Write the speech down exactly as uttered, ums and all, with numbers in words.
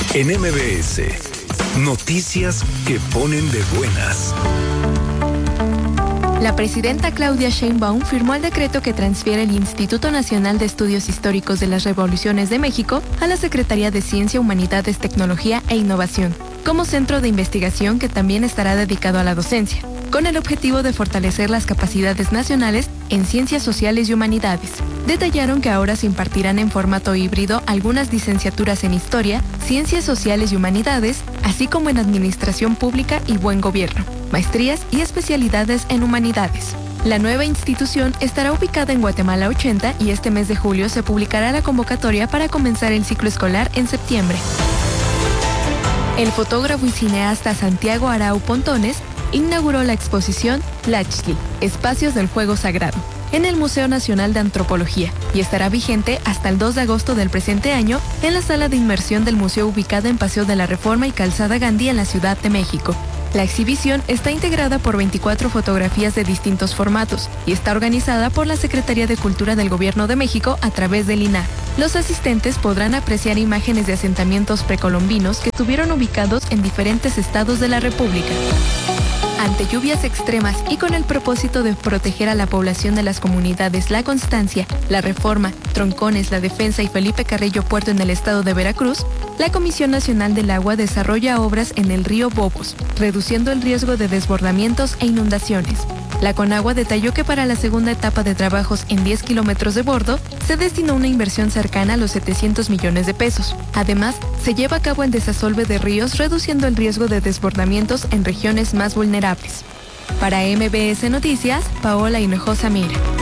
En M B S, noticias que ponen de buenas. La presidenta Claudia Sheinbaum firmó el decreto que transfiere el Instituto Nacional de Estudios Históricos de las Revoluciones de México a la Secretaría de Ciencia, Humanidades, Tecnología e Innovación, como centro de investigación que también estará dedicado a la docencia, con el objetivo de fortalecer las capacidades nacionales en ciencias sociales y humanidades. Detallaron que ahora se impartirán en formato híbrido algunas licenciaturas en Historia, Ciencias Sociales y Humanidades, así como en Administración Pública y Buen Gobierno, maestrías y especialidades en Humanidades. La nueva institución estará ubicada en Guatemala ochenta y este mes de julio se publicará la convocatoria para comenzar el ciclo escolar en septiembre. El fotógrafo y cineasta Santiago Arau Pontones inauguró la exposición Tlachtli, Espacios del Fuego Sagrado, en el Museo Nacional de Antropología y estará vigente hasta el dos de agosto del presente año en la sala de inmersión del museo ubicada en Paseo de la Reforma y Calzada Gandhi en la Ciudad de México. La exhibición está integrada por veinticuatro fotografías de distintos formatos y está organizada por la Secretaría de Cultura del Gobierno de México a través del I N A H. Los asistentes podrán apreciar imágenes de asentamientos precolombinos que estuvieron ubicados en diferentes estados de la República. Ante lluvias extremas y con el propósito de proteger a la población de las comunidades La Constancia, La Reforma, Troncones, La Defensa y Felipe Carrillo Puerto en el estado de Veracruz, la Comisión Nacional del Agua desarrolla obras en el río Bobos, reduciendo el riesgo de desbordamientos e inundaciones. La Conagua detalló que para la segunda etapa de trabajos en diez kilómetros de bordo, se destinó una inversión cercana a los setecientos millones de pesos. Además, se lleva a cabo el desasolve de ríos, reduciendo el riesgo de desbordamientos en regiones más vulnerables. Para M B S Noticias, Paola Hinojosa Mira.